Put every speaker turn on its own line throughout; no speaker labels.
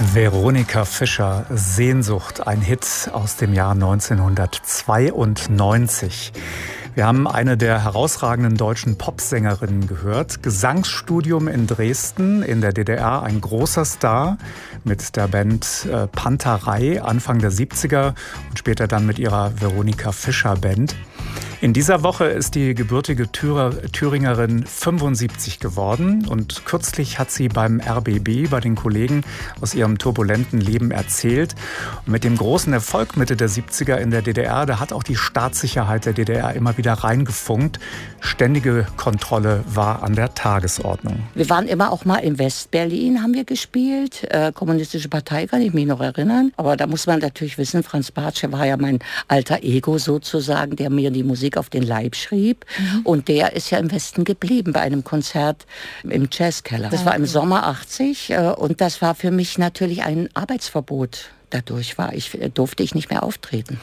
Veronika Fischer, Sehnsucht, ein Hit aus dem Jahr 1992. Wir haben eine der herausragenden deutschen Popsängerinnen gehört. Gesangsstudium in Dresden, in der DDR, ein großer Star mit der Band Panterei Anfang der 70er und später dann mit ihrer Veronika Fischer Band. In dieser Woche ist die gebürtige Thüringerin 75 geworden und kürzlich hat sie beim RBB, bei den Kollegen, aus ihrem turbulenten Leben erzählt. Und mit dem großen Erfolg Mitte der 70er in der DDR, da hat auch die Staatssicherheit der DDR immer wieder reingefunkt. Ständige Kontrolle war an der Tagesordnung.
Wir waren immer auch mal in West-Berlin, haben wir gespielt. Kommunistische Partei, kann ich mich noch erinnern. Aber da muss man natürlich wissen, Franz Bartsch war ja mein alter Ego sozusagen, der mir die Musik auf den Leib schrieb. Und der ist ja im Westen geblieben bei einem Konzert im Jazzkeller. Das war im Sommer 80 und das war für mich natürlich ein Arbeitsverbot. Dadurch durfte ich nicht mehr auftreten.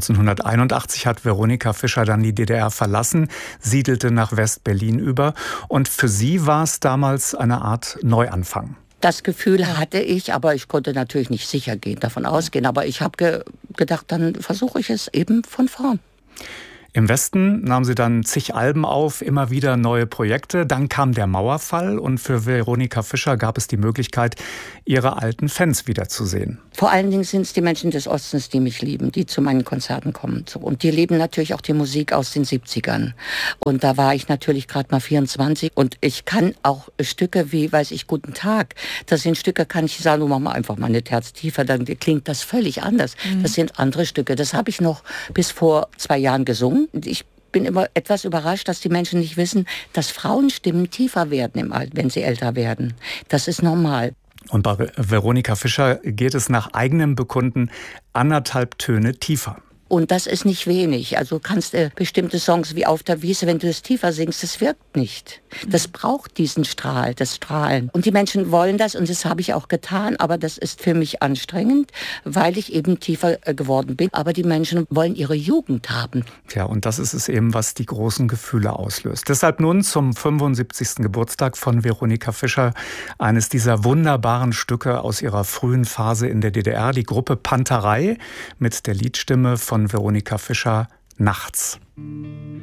1981 hat Veronika Fischer dann die DDR verlassen, siedelte nach West-Berlin über. Und für sie war es damals eine Art Neuanfang.
Das Gefühl hatte ich, aber ich konnte natürlich nicht sicher gehen, davon ausgehen. Aber ich habe gedacht, dann versuche ich es eben von vorn.
Im Westen nahm sie dann zig Alben auf, immer wieder neue Projekte. Dann kam der Mauerfall und für Veronika Fischer gab es die Möglichkeit, ihre alten Fans wiederzusehen.
Vor allen Dingen sind es die Menschen des Ostens, die mich lieben, die zu meinen Konzerten kommen. Und die lieben natürlich auch die Musik aus den 70ern. Und da war ich natürlich gerade mal 24 und ich kann auch Stücke wie, weiß ich, Guten Tag. Das sind Stücke, kann ich sagen, du mach mal einfach mal eine Terz tiefer, dann klingt das völlig anders. Das sind andere Stücke. Das habe ich noch bis vor 2 Jahren gesungen. Ich bin immer etwas überrascht, dass die Menschen nicht wissen, dass Frauenstimmen tiefer werden im Alter, wenn sie älter werden. Das ist normal.
Und bei Veronika Fischer geht es nach eigenem Bekunden 1,5 Töne tiefer.
Und das ist nicht wenig. Also kannst bestimmte Songs wie Auf der Wiese, wenn du es tiefer singst, das wirkt nicht. Das braucht diesen Strahl, das Strahlen. Und die Menschen wollen das und das habe ich auch getan. Aber das ist für mich anstrengend, weil ich eben tiefer geworden bin. Aber die Menschen wollen ihre Jugend haben.
Ja, und das ist es eben, was die großen Gefühle auslöst. Deshalb nun zum 75. Geburtstag von Veronika Fischer eines dieser wunderbaren Stücke aus ihrer frühen Phase in der DDR, die Gruppe Panterei mit der Liedstimme von Veronika Fischer, Nachts.